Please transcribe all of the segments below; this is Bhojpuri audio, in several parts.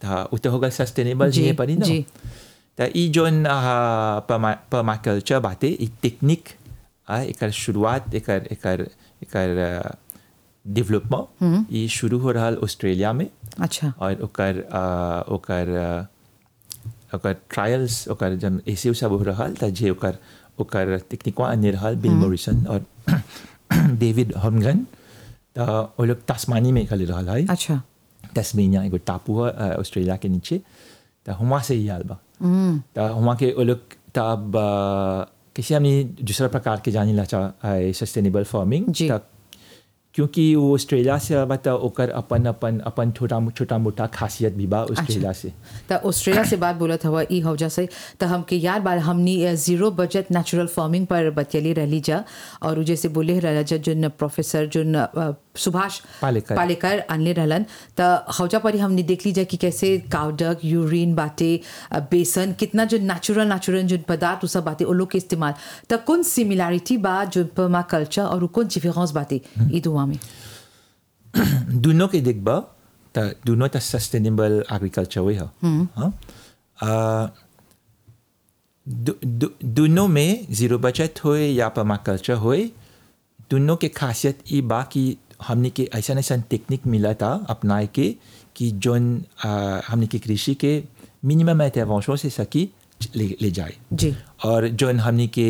हाँ उ तो होगा सस्टेनेबल जी, नहीं पड़ी ना जी। तो ई जोन पर्माकल्चर बाते ई टेक्निक एकर शुरुआत एकर एकर एकर डेवलपमेंट ये शुरू हो रहा ऑस्ट्रेलिया में अच्छा और ओकर ट्रायल्स ओकर जब ऐसे सब हो रहा था जे ओकर टेक्निकवा अन्य रहा बिल मॉरिसन और डेविड हॉर्मगन तो वो लोग तस्मानी में खाली रहा है अच्छा तस्मेनिया एगो टापू है ऑस्ट्रेलिया के नीचे तो वहाँ से ही आल बा तो वहाँ के वो लोग तब किसी हमने दूसरा प्रकार के जाने लगा सस्टेनेबल फार्मिंग जी। क्योंकि वो ऑस्ट्रेलिया से अब तो ओकर अपन अपन अपन छोटा मोटा खासियत भी बा ऑस्ट्रेलिया से तो ऑस्ट्रेलिया से बात बोलत हवा ई हवजा से तो हमके यार बार हमनी जीरो बजट नेचुरल फार्मिंग पर बतियली रहली जा और उ जैसे बोले रहला जा जोन प्रोफेसर जोन सुभाष पालेकर आनले रहलन तो हवजा पर ही हमने देख ली जा कि कैसे काउडक यूरिन बाटे बेसन कितना जो नेचुरल जो पदार्थ सब बाटे वो लोग के इस्तेमाल तो कौन सिमिलैरिटी बा जो पर्माकल्चर और कौन डिफरेंस बाटे ई दुआ में दोनों के देखबा तो दोनों तो सस्टेनेबल एग्रीकल्चर वे हाँ दोनों में जीरो बजट होए या पर्माकल्चर होए दोनों के खासियत ये बा कि हमने के ऐसा टेक्निक मिला था अपनाए के कि जोन हमने के कृषि के मिनिमम इंटरवेंशन से सकी ले जाए जी और जोन हमने के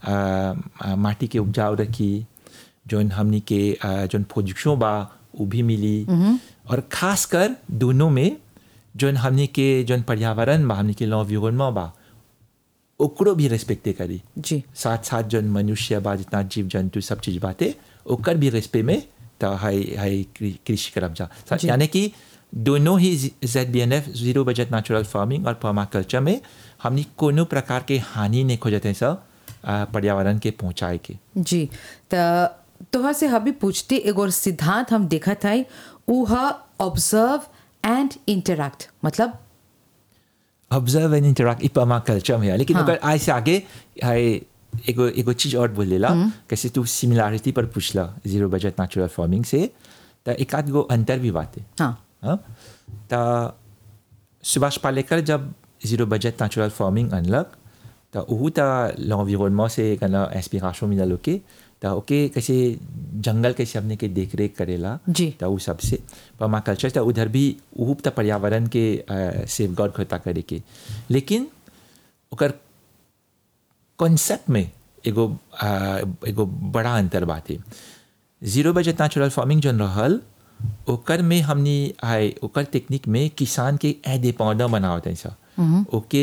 माटी के उपजाऊ रखी जोन हमने के जोन प्रोडक्शन बा वो भी मिली और खासकर दोनों में जोन हमने के जोन पर्यावरण बा हमने के l'environnement बा ओकरो भी रेस्पेक्टे करी जी साथ साथ जोन मनुष्य बा जितना जीव जंतु सब चीज बाते ओकर भी रेस्पेक्ट में तो हाई कृषि करब जा यानी कि दोनों ही ZBNF zero budget natural farming और पर्माकल्चर में हमने कोनो प्रकार के हानि नहीं खोजते सब पर्यावरण के पहुँचाए के जी तोहर से हबी पूछते एगो सिद्धांत हम देखा था उ ऑब्जर्व एंड इंटरैक्ट मतलब ऑब्जर्व एंड इंटरैक्ट पर्माकल्चर में है लेकिन अगर आज से आगे है एगो चीज और बोलेला कैसे तू सिमिलैरिटी पर पूछला जीरो बजट नेचुरल फार्मिंग से तो एक आध गो अंतर भी बातें हाँ तो सुभाष पालेकर जब जीरो बजट नेचुरल फार्मिंग अनलक तो वो तो l'environnement से कहना इंस्पिरेशन मिला लोग के तो ओके कैसे जंगल कैसे अपने के देख रेख करेला तो वो सबसे पर्माकल्चर तो उधर भी वो तो पर्यावरण के सेफ गार्ड होता करे के लेकिन ओकर कॉन्सेप्ट में एगो बड़ा अंतर बात है जीरो बजट नेचुरल फार्मिंग जोन रहल ओकर में हमने ओकर टेक्निक में किसान के इंडिपेंडेंट बनावत है सब ओके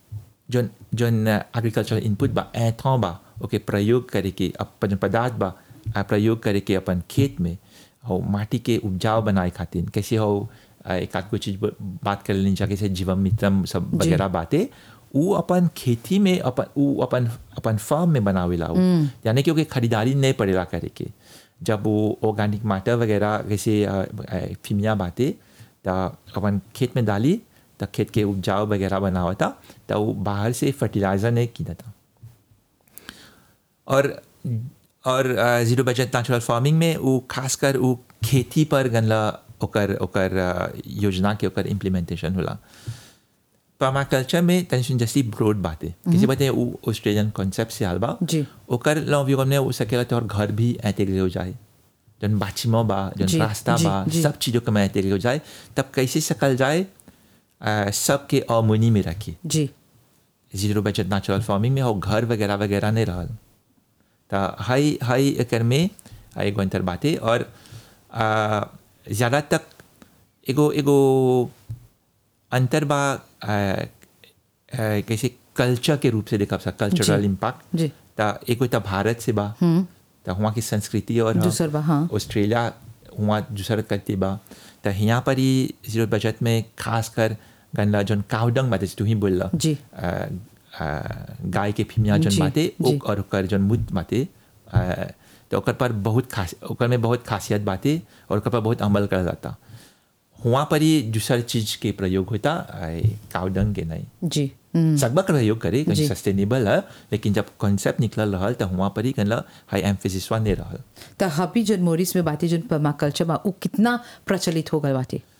जोन एग्रीकल्चरल इनपुट बा एथों बा ओके प्रयोग करे के अपन पदार्थ बा प्रयोग करे के अपन खेत में हो माटी के उपजाऊ बनाए खातिर कैसे हो एक आध कोई चीज बात कर लेनी चाहिए कैसे जीवन मित्रम सब वगैरह बातें वो अपन खेती में अपन फार्म में बनावेला यानी कि ओके खरीदारी नहीं पड़ेला करे के जब वो ऑर्गेनिक मैटर वगैरह जैसे फिमिया बातें तो अपन खेत में डाली तो खेत के उपजाऊ वगैरह बनावा था तो वो बाहर से फर्टिलाइज़र नहीं किया था और जीरो बजट नेचुरल फार्मिंग में वो खासकर वो खेती पर गनला ओकर योजना के ओकर इम्प्लीमेंटेशन होला पर्माकल्चर में टेंशन जैसी ब्रॉड बातें किसी बातें वो ऑस्ट्रेलियन कॉन्सेप्ट से आलबा ओकर l'environnement में वो सकेला तो और घर भी इंटीग्रेट हो जाए जन बाचिमो बा जन रास्ता बा सब चीज़ों का में इंटीग्रेट हो जाए तब कैसे सकल जाए सबके हार्मोनी में रखी जी जीरो बजट नेचुरल फार्मिंग में हो घर वगैरह वगैरह नहीं रहा तो हाई एकर में एगो अंतर बातें और ज़्यादा तक एगो अंतर बा कैसे कल्चर के रूप से देखा सकता कल्चरल इम्पैक्ट तो एगो तो भारत से बा तो वहाँ की संस्कृति और ऑस्ट्रेलिया वहाँ दूसरा करती बा तो यहाँ पर ही जीरो बजट में खासकर गंदा जोन काउडंग बातें तू ही बोल गाय के फिमिया जोन बातें और ओकर जोन मुद बातें तो ओकर पर ओकर में बहुत खासियत बातें और ओकर पर बहुत अमल करा जाता वहाँ पर ही दूसर चीज़ के प्रयोग होता काउडंग के नहीं जी सकबा का प्रयोग करे कहीं सस्टेनेबल है लेकिन जब कॉन्सेप्ट निकल रहा तो वहाँ पर ही कहला हाई एम्फेसिस वा नहीं रहा तो हबी जो मोरिस में बातें जो पर्माकल्चर में वो कितना प्रचलित हो गए बातें